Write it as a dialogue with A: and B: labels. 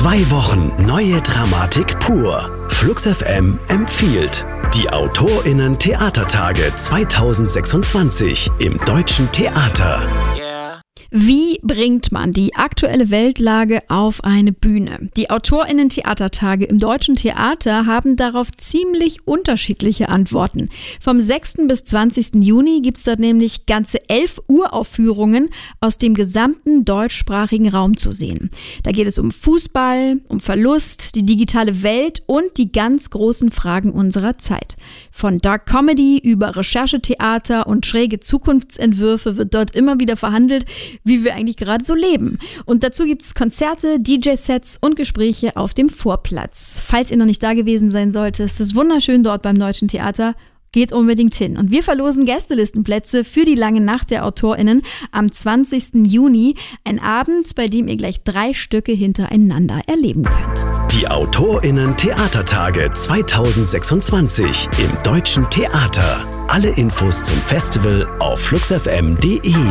A: 2 Wochen neue Dramatik pur. Flux FM empfiehlt die AutorInnen-Theatertage 2026 im Deutschen Theater.
B: Wie bringt man die aktuelle Weltlage auf eine Bühne? Die AutorInnen-Theatertage im Deutschen Theater haben darauf ziemlich unterschiedliche Antworten. Vom 6. bis 20. Juni gibt es dort nämlich ganze 11 Uraufführungen aus dem gesamten deutschsprachigen Raum zu sehen. Da geht es um Fußball, um Verlust, die digitale Welt und die ganz großen Fragen unserer Zeit. Von Dark Comedy über Recherchetheater und schräge Zukunftsentwürfe wird dort immer wieder verhandelt, wie wir eigentlich gerade so leben. Und dazu gibt es Konzerte, DJ-Sets und Gespräche auf dem Vorplatz. Falls ihr noch nicht da gewesen sein solltet, ist es wunderschön dort beim Deutschen Theater. Geht unbedingt hin. Und wir verlosen Gästelistenplätze für die lange Nacht der AutorInnen am 20. Juni. Ein Abend, bei dem ihr gleich 3 Stücke hintereinander erleben könnt.
A: Die AutorInnen-Theatertage 2026 im Deutschen Theater. Alle Infos zum Festival auf fluxfm.de.